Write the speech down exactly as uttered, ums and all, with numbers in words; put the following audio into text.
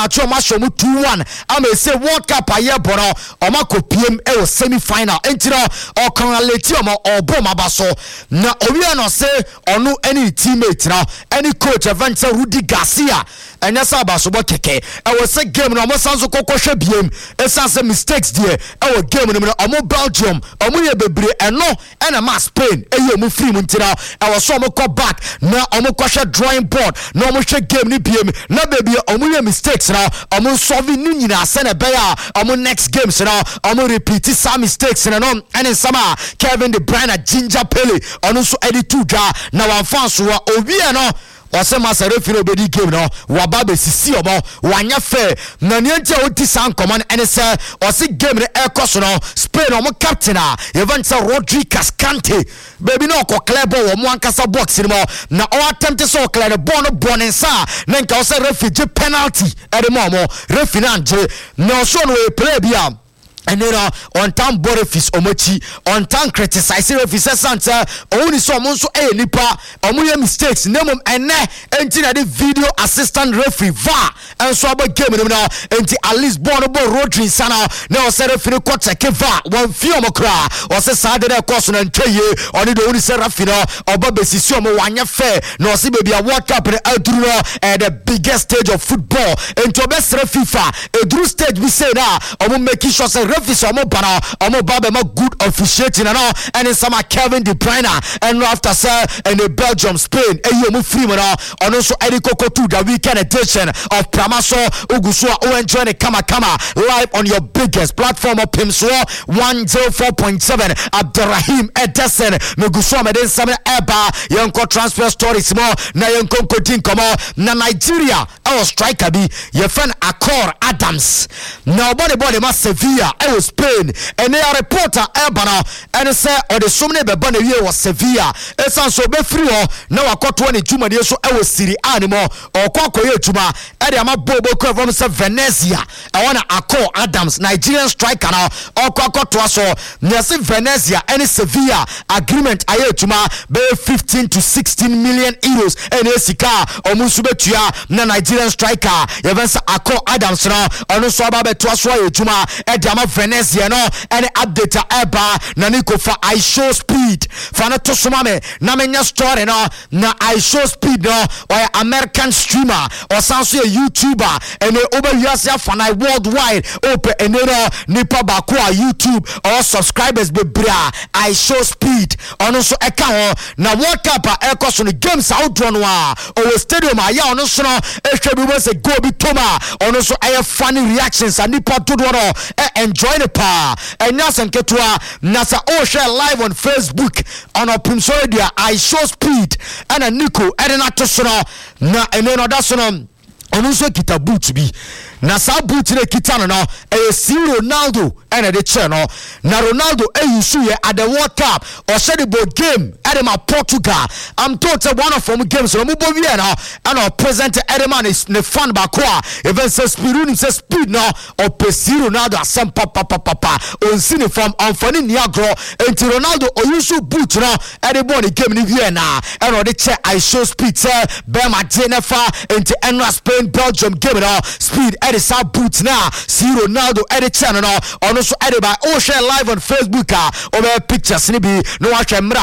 match o ma show mu two one ama say World Cup aye bono o ma ko piem e o semi final entino o kan leti o ma obo ma ba so na owi no say onu any teammate na any coach Evansa Rudy Garcia enya sa ba so bo keke e wo say game no mo sanso kokoshe biem e san say mistakes there e wo game no o mo Belgium o mo ye bebre eno e na ma Spain e ye mo free mu ntina e wo so mo ko back na o mo kwahwe drawing board na o mo hwe game ni biem na baby o mo ye mistakes na o mo solve ni nyina se na be ya o mo next games na o mo repeat some mistakes na no and sama Kevin De Bruyne Ginger Pele ono so edit dwa na wan fan so obi e no wase masa referee obedi game no waba be sisi omo wanya fair na niente oti san command ene se wase game ne ekoso no Spain omo captain a Evansa Rodri Cascante baby no ko clear ball omo ankasa box ni mo na o attempt so clear the ball no ball nsa na nka wase referee penalty e de mo mo referee na nje na so no e play bia. And then uh, on time Borefis Omochi on time criticize Refis Santa only so monso eh nipa omuye mistakes name ene enti na the video assistant referee V A R and so about game now enti at least born about Rodri sana na o say referee ko check V A R one film okra o say sade na course na ntweye oni do oni say referee no oba besisi omo wanya fair no say baby a World Cup na aduru no the biggest stage of football enti obes FIFA eduru stage we say na omo make sure say Refis omo bana omo babe ma good officiating and all and in some Kevin De Bruyne and after say in the Belgium Spain e yo mo free mo na ono so Eddie Koko to the weekend edition of Pramaso Ogusua o enjoy the kama kama live on your biggest platform of Pimso one oh four point seven Abdurrahim Edesen Megusua meden samena eba yenko transfer stories mo na yenko kodin komo na Nigeria our striker bi ye friend Akor Adams na body body ma Sevilla e was Spain and a reporter ebana and say or the sumne be bana wie was Sevilla esan so be free o na wakoto ne juma de so e was Serie A animo o kwakoye juma e de ama bobo ko from say Venezia I wanna Akor Adams Nigerian striker na o kwakoto so na say Venezia and Sevilla agreement aye juma be fifteen to sixteen million euros and esika o musu betua na Nigerian striker Evansa Akor Adams na ono so aba betua so aye juma e de ama Venezia no any update eba na niko for I show speed for na to somame na menya story no na I show speed no or American streamer or sanso a YouTuber and over years for na worldwide open and no nipa bako a YouTube or subscribers be bra I show speed ono so eka ho na World Cup e ko so no games out no a o stadium a ya ono so no e hwe bi say go bi toma ono so e funny reactions and nipa dodo no e enjoy the pa and Nasan Ketua Nasa O share live on Facebook on our Primsodia I show speed and a Nico and an Atosono na and then Odasono on also kita boot bi na sa boot ne kita no e si Ronaldo and the channel na Ronaldo e yusu ye at the World Cup or said the board game at my Portugal I'm told that one of them games so mo bo wi na and our present Edeman is ne fan ba ko a even say speed ni say speed no or pesi Ronaldo asem papa papa papa on sini from Anfani Niagro enti Ronaldo o yusu boot no at the board game ni wi na and the check I show speed say be ma Jennifer enti Enra Spain Belgium game no speed at the sub boot now see Ronaldo at the channel no on also added by O share live on Facebook ah over pictures ni bi no wa hwe